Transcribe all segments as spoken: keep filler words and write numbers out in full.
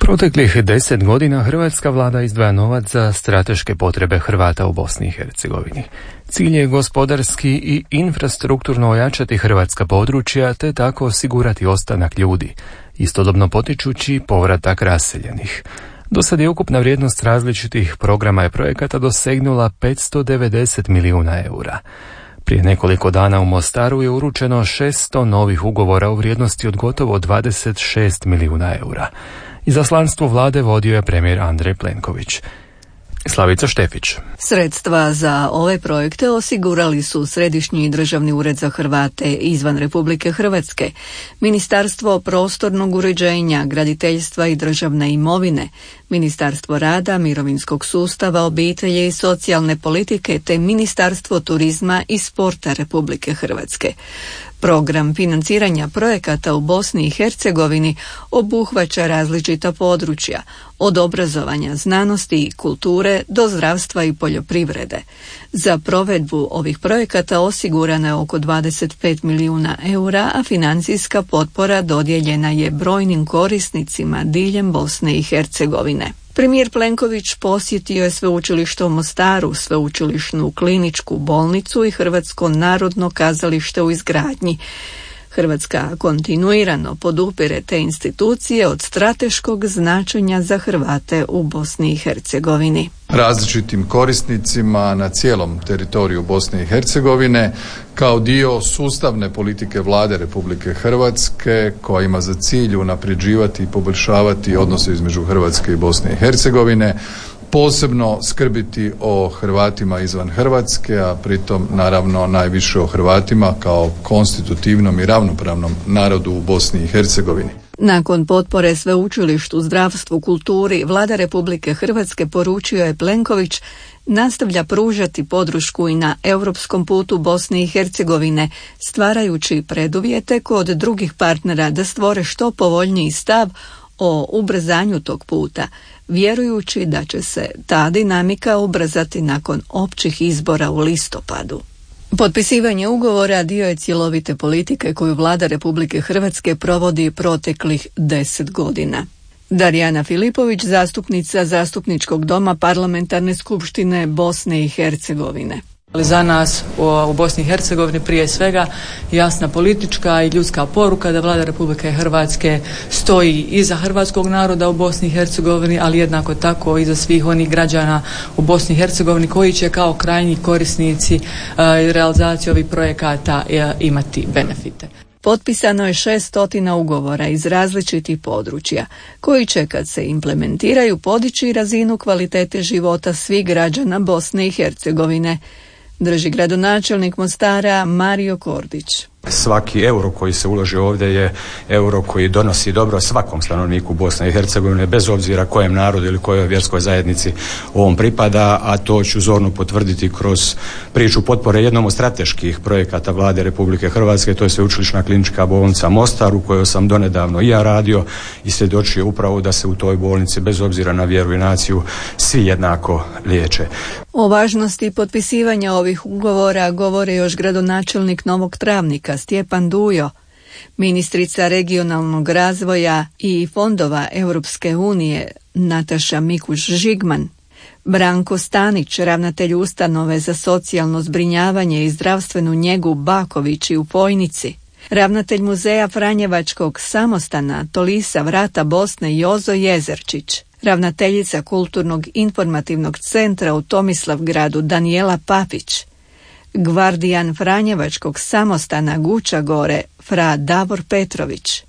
Proteklih deset godina hrvatska vlada izdvaja novac za strateške potrebe Hrvata u Bosni i Hercegovini. Cilj je gospodarski i infrastrukturno ojačati hrvatska područja te tako osigurati ostanak ljudi, istodobno potičući povratak raseljenih. Do sad je ukupna vrijednost različitih programa i projekata dosegnula petsto devedeset milijuna eura. Prije nekoliko dana u Mostaru je uručeno šesto novih ugovora u vrijednosti od gotovo dvadeset šest milijuna eura. Izaslanstvo vlade vodio je premijer Andrej Plenković. Slavica Štefić. Sredstva za ove projekte osigurali su Središnji državni ured za Hrvate izvan Republike Hrvatske, Ministarstvo prostornog uređenja, graditeljstva i državne imovine, Ministarstvo rada, mirovinskog sustava, obitelji i socijalne politike te Ministarstvo turizma i sporta Republike Hrvatske. Program financiranja projekata u Bosni i Hercegovini obuhvaća različita područja, od obrazovanja, znanosti i kulture do zdravstva i poljoprivrede. Za provedbu ovih projekata osigurano je oko dvadeset pet milijuna eura, a financijska potpora dodijeljena je brojnim korisnicima diljem Bosne i Hercegovine. Premijer Plenković posjetio je sveučilište u Mostaru, sveučilišnu kliničku bolnicu i Hrvatsko narodno kazalište u izgradnji. Hrvatska kontinuirano podupire te institucije od strateškog značenja za Hrvate u Bosni i Hercegovini. Različitim korisnicima na cijelom teritoriju Bosne i Hercegovine kao dio sustavne politike vlade Republike Hrvatske koja ima za cilj unapređivati i poboljšavati odnose između Hrvatske i Bosne i Hercegovine, posebno skrbiti o Hrvatima izvan Hrvatske, a pritom naravno najviše o Hrvatima kao konstitutivnom i ravnopravnom narodu u Bosni i Hercegovini. Nakon potpore sveučilištu, zdravstvu, kulturi, vlada Republike Hrvatske, poručio je Plenković, nastavlja pružati podršku i na europskom putu Bosne i Hercegovine, stvarajući preduvjete kod drugih partnera da stvore što povoljniji stav o ubrzanju tog puta, vjerujući da će se ta dinamika ubrzati nakon općih izbora u listopadu. Potpisivanje ugovora dio je cjelovite politike koju vlada Republike Hrvatske provodi proteklih deset godina. Darijana Filipović, zastupnica Zastupničkog doma Parlamentarne skupštine Bosne i Hercegovine. Ali za nas u Bosni i Hercegovini prije svega jasna politička i ljudska poruka da vlada Republike Hrvatske stoji iza hrvatskog naroda u Bosni i Hercegovini, ali jednako tako i za svih onih građana u Bosni i Hercegovini koji će kao krajnji korisnici realizacije ovih projekata imati benefite. Potpisano je šest stotina ugovora iz različitih područja, koji će kad se implementiraju podići razinu kvalitete života svih građana Bosne i Hercegovine, drži gradonačelnik Mostara Mario Kordić. Svaki euro koji se uloži ovdje je euro koji donosi dobro svakom stanovniku Bosne i Hercegovine, bez obzira kojem narodu ili kojoj vjerskoj zajednici ovom pripada, a to ću zorno potvrditi kroz priču potpore jednom od strateških projekata vlade Republike Hrvatske, to je sveučilišna klinička bolnica Mostar, u kojoj sam donedavno i ja radio i svjedočio upravo da se u toj bolnici, bez obzira na vjeru i naciju, svi jednako liječe. O važnosti potpisivanja ovih ugovora govore još gradonačelnik Novog Travnika Stjepan Dujo, ministrica regionalnog razvoja i fondova Europske unije Nataša Mikuš-Žigman, Branko Stanić, ravnatelj ustanove za socijalno zbrinjavanje i zdravstvenu njegu Bakovići u Fojnici, ravnatelj muzeja Franjevačkog samostana Tolisa Vrata Bosne Jozo Jezerčić, ravnateljica kulturnog informativnog centra u Tomislavgradu Danijela Papić, gvardijan Franjevačkog samostana Guča Gore fra Davor Petrović,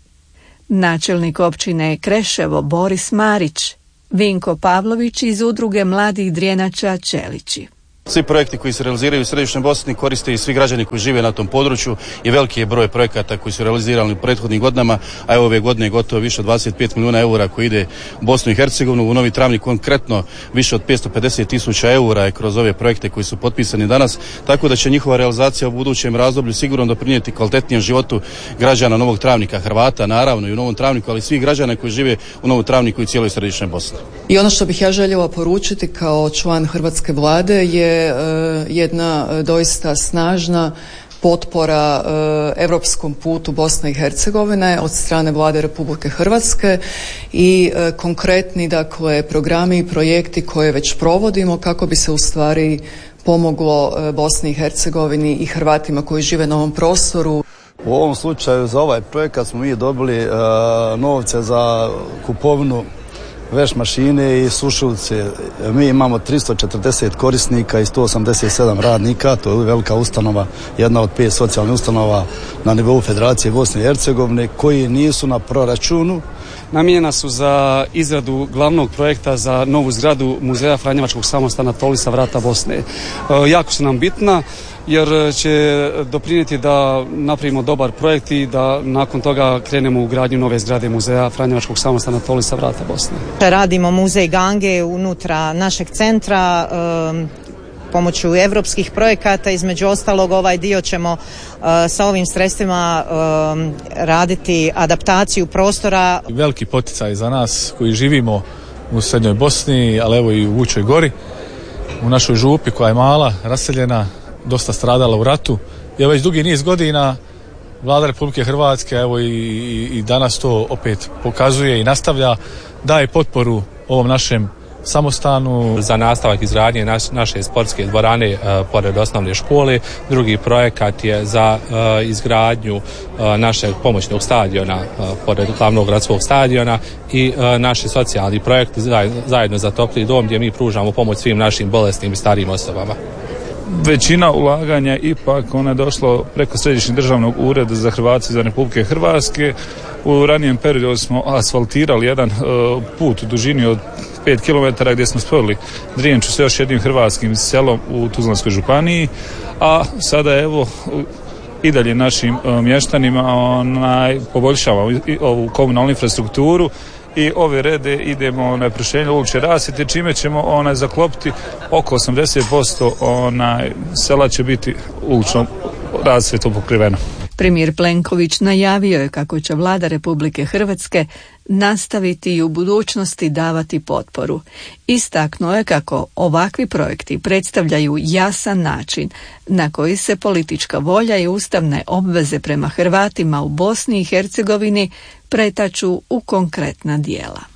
načelnik općine Kreševo Boris Marić, Vinko Pavlović iz udruge mladih Drijenača Čelići. Svi projekti koji se realiziraju u Središnjoj Bosni koriste i svi građani koji žive na tom području i veliki je broj projekata koji su realizirani u prethodnim godinama, a evo ove godine je gotovo više od dvadeset pet milijuna eura koji ide u Bosnu i Hercegovinu. U Novi Travnik konkretno više od petsto pedeset tisuća eura je kroz ove projekte koji su potpisani danas, tako da će njihova realizacija u budućem razdoblju sigurno doprinijeti kvalitetnijem životu građana Novog Travnika, Hrvata naravno i u Novom Travniku, ali svih građana koji žive u Novom Travniku i cijeloj Središnjoj Bosni. I ono što bih ja željela poručiti kao član hrvatske vlade je jedna doista snažna potpora europskom putu Bosne i Hercegovine od strane Vlade Republike Hrvatske i e, konkretni dakle programi i projekti koje već provodimo kako bi se u stvari pomoglo e, Bosni i Hercegovini i Hrvatima koji žive na ovom prostoru. U ovom slučaju za ovaj projekat smo mi dobili e, novce za kupovinu veš mašine i sušilce. Mi imamo tristo četrdeset korisnika i sto osamdeset sedam radnika, to je velika ustanova, jedna od pet socijalnih ustanova na nivou Federacije Bosne i Hercegovine, koji nisu na proračunu. Namijenjena su za izradu glavnog projekta za novu zgradu Muzeja Franjevačkog samostana Tolisa Vrata Bosne. E, jako su nam bitna jer će doprinijeti da napravimo dobar projekt i da nakon toga krenemo u gradnju nove zgrade Muzeja Franjevačkog samostana Tolisa Vrata Bosne. Radimo muzej Gange unutra našeg centra um, pomoću evropskih projekata. Između ostalog ovaj dio ćemo uh, sa ovim sredstvima um, raditi adaptaciju prostora. Veliki poticaj za nas koji živimo u Srednjoj Bosni, ali evo i u Vučoj Gori, u našoj župi koja je mala, raseljena, dosta stradala u ratu. Je već dugi niz godina Vlada Republike Hrvatske, evo i, i, i danas to opet pokazuje i nastavlja, daje potporu ovom našem samostanu. Za nastavak izgradnje naš, naše sportske dvorane uh, pored osnovne škole. Drugi projekat je za uh, izgradnju uh, našeg pomoćnog stadiona uh, pored glavnog gradskog stadiona i uh, naši socijalni projekt zajedno za topli dom gdje mi pružamo pomoć svim našim bolesnim i starijim osobama. Većina ulaganja ipak ona je došla preko Središnjeg državnog ureda za Hrvate izvan Republike Hrvatske. U ranijem periodu smo asfaltirali jedan uh, put u dužini od pet kilometara gdje smo spojili Drijemču sa još jednim hrvatskim selom u Tuzlanskoj županiji, a sada evo i dalje našim uh, mještanima onaj, poboljšavamo ovu komunalnu infrastrukturu i ove rede idemo na proširenje uopće rasvjete, čime ćemo onaj zaklopiti oko osamdeset posto onaj sela će biti uličnom rasvjetom pokriveno. Premijer Plenković najavio je kako će Vlada Republike Hrvatske nastaviti i u budućnosti davati potporu. Istaknuo je kako ovakvi projekti predstavljaju jasan način na koji se politička volja i ustavne obveze prema Hrvatima u Bosni i Hercegovini pretaču u konkretna djela.